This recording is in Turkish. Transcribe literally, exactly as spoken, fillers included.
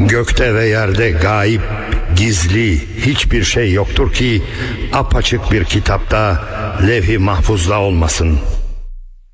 Gökte ve yerde gayip, gizli hiçbir şey yoktur ki apaçık bir kitapta, levh-i mahfuzda olmasın.